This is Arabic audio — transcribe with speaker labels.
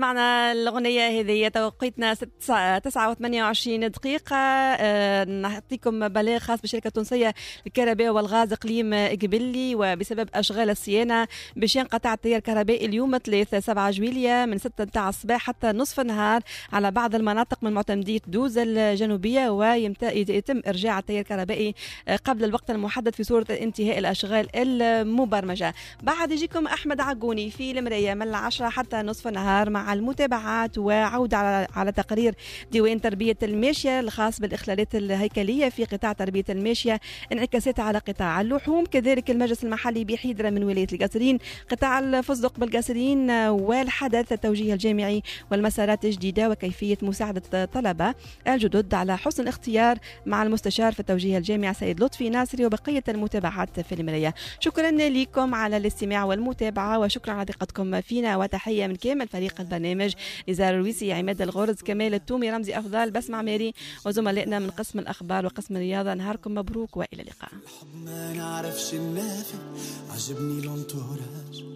Speaker 1: معنا الأغنية هذه توقيتنا 9:28 نعطيكم بلاغ خاص بالشركة التونسية للكهرباء والغاز إقليم إقبلي، وبسبب أشغال الصيانة باش ينقطع التيار الكهربائي اليوم 3/7 جويلية من 6 متاع الصباح حتى نصف النهار على بعض المناطق من معتمدية دوز الجنوبية، ويتم إرجاع التيار الكهربائي قبل الوقت المحدد في صورة انتهاء الأشغال المبرمجة. بعد يجيكم أحمد عقوني في المراية من 10 حتى نصف النهار مع المتابعات وعودة على تقرير ديوان تربية الماشية الخاص بالإخلالات الهيكلية في قطاع تربية الماشية انعكاساتها على قطاع اللحوم. كذلك المجلس المحلي بحيدرة من ولاية القصرين قطاع الفستق بالقصرين والحدث التوجيه الجامعي والمسارات الجديدة وكيفية مساعدة الطلبة الجدد على حسن الاختيار مع المستشار في التوجيه الجامعي سيد لطفي ناصري وبقية المتابعات في المراية. شكرا لكم على الاستماع والمتابعة وشكرا على ثقتكم فينا، وتحية من كامل فريق البرنامج: إزار الرويسي، عماد الغرز، كمال التومي، رمزي أفضل، بسمع ماري، وزملائنا من قسم الأخبار وقسم الرياضة. نهاركم مبروك وإلى اللقاء.
Speaker 2: الحب ما نعرفش النافع، عجبني الانتوراج.